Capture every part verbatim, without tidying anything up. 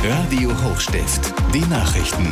Radio Hochstift, die Nachrichten.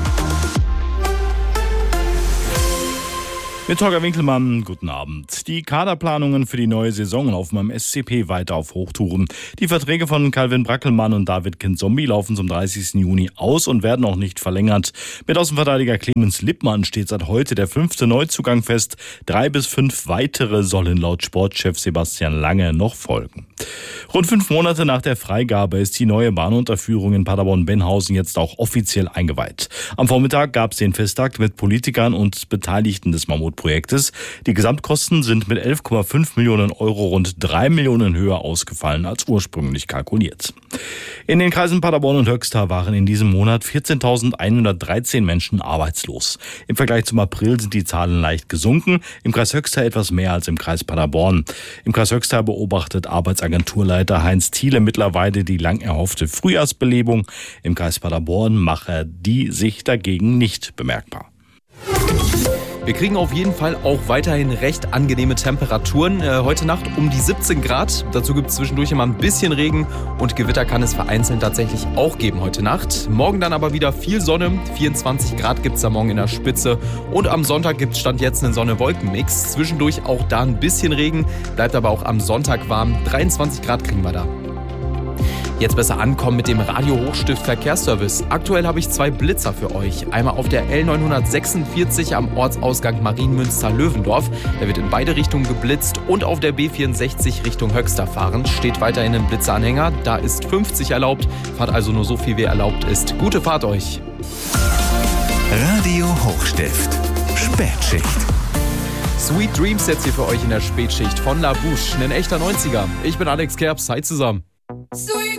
Mit Holger Winkelmann, guten Abend. Die Kaderplanungen für die neue Saison laufen beim S C P weiter auf Hochtouren. Die Verträge von Calvin Brackelmann und David Kinzombie laufen zum dreißigsten Juni aus und werden auch nicht verlängert. Mit Außenverteidiger Clemens Lippmann steht seit heute der fünfte Neuzugang fest. Drei bis fünf weitere sollen laut Sportchef Sebastian Lange noch folgen. Rund fünf Monate nach der Freigabe ist die neue Bahnunterführung in Paderborn-Benhausen jetzt auch offiziell eingeweiht. Am Vormittag gab es den Festakt mit Politikern und Beteiligten des Mammutprojektes. Die Gesamtkosten sind mit elf Komma fünf Millionen Euro rund drei Millionen höher ausgefallen als ursprünglich kalkuliert. In den Kreisen Paderborn und Höxter waren in diesem Monat vierzehntausendeinhundertdreizehn Menschen arbeitslos. Im Vergleich zum April sind die Zahlen leicht gesunken, im Kreis Höxter etwas mehr als im Kreis Paderborn. Im Kreis Höxter beobachtet Arbeitsagenturleiter Heinz Thiele mittlerweile die lang erhoffte Frühjahrsbelebung. Im Kreis Paderborn mache die sich dagegen nicht bemerkbar. Wir kriegen auf jeden Fall auch weiterhin recht angenehme Temperaturen. Äh, heute Nacht um die siebzehn Grad. Dazu gibt es zwischendurch immer ein bisschen Regen und Gewitter kann es vereinzelt tatsächlich auch geben heute Nacht. Morgen dann aber wieder viel Sonne. vierundzwanzig Grad gibt es da morgen in der Spitze. Und am Sonntag gibt es Stand jetzt einen Sonne-Wolken-Mix. Zwischendurch auch da ein bisschen Regen. Bleibt aber auch am Sonntag warm. dreiundzwanzig Grad kriegen wir da. Jetzt besser ankommen mit dem Radio Hochstift Verkehrsservice. Aktuell habe ich zwei Blitzer für euch. Einmal auf der L neunhundertsechsundvierzig am Ortsausgang Marienmünster-Löwendorf. Der wird in beide Richtungen geblitzt. Und auf der B vierundsechzig Richtung Höxter fahren. Steht weiterhin ein Blitzeranhänger. Da ist fünfzig erlaubt. Fahrt also nur so viel, wie erlaubt ist. Gute Fahrt euch. Radio Hochstift. Spätschicht. Sweet Dreams jetzt hier für euch in der Spätschicht von La Bouche. Ein echter neunziger. Ich bin Alex Kerbs. Hi zusammen. Sweet